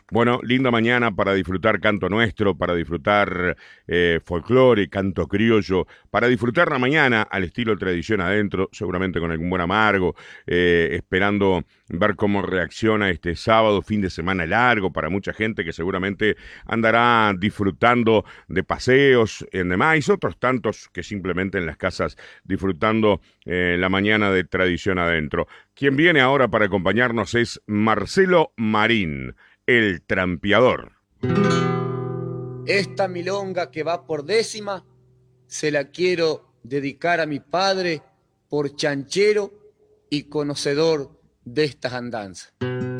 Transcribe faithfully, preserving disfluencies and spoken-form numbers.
Bueno, linda mañana para disfrutar canto nuestro, para disfrutar eh, folclore, canto criollo, para disfrutar la mañana al estilo tradición adentro, seguramente con algún buen amargo, eh, esperando ver cómo reacciona este sábado, fin de semana largo para mucha gente que seguramente andará disfrutando de paseos en demás, otros tantos que simplemente en las casas disfrutando eh, la mañana de tradición adentro. Quien viene ahora para acompañarnos es Marcelo Marín. El Trampeador. Esta milonga que va por décima se la quiero dedicar a mi padre por chanchero y conocedor de estas andanzas.